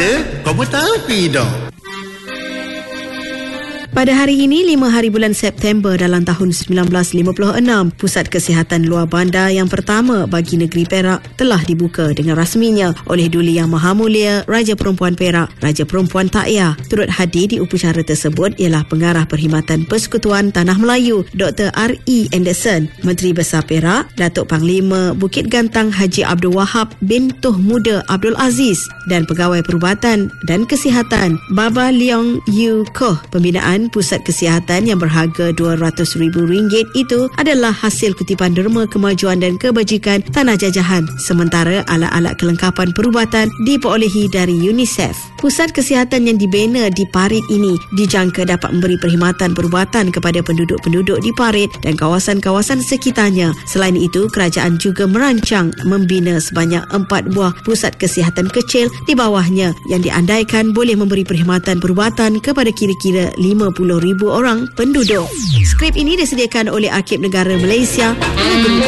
ada, kau pun tahu dah. Pada hari ini, 5 hari bulan September dalam tahun 1956, Pusat Kesihatan Luar Bandar yang pertama bagi negeri Perak telah dibuka dengan rasminya oleh Duli Yang Maha Mulia Raja Perempuan Perak, Raja Perempuan Tak Yah. Turut hadir di upacara tersebut ialah Pengarah Perkhidmatan Persekutuan Tanah Melayu, Dr. R.E. Anderson, Menteri Besar Perak, Datuk Panglima Bukit Gantang Haji Abdul Wahab bin Tuh Muda Abdul Aziz dan Pegawai Perubatan dan Kesihatan Baba Leong Yew Koh. Pembinaan Pusat Kesihatan yang berharga RM200,000 itu adalah hasil kutipan derma kemajuan dan kebajikan tanah jajahan, sementara alat-alat kelengkapan perubatan diperolehi dari UNICEF. Pusat kesihatan yang dibina di Parit ini dijangka dapat memberi perkhidmatan perubatan kepada penduduk-penduduk di Parit dan kawasan-kawasan sekitarnya. Selain itu, kerajaan juga merancang membina sebanyak 4 buah pusat kesihatan kecil di bawahnya yang diandaikan boleh memberi perkhidmatan perubatan kepada kira-kira 50,000 orang penduduk. Skrip ini disediakan oleh Arkib Negara Malaysia.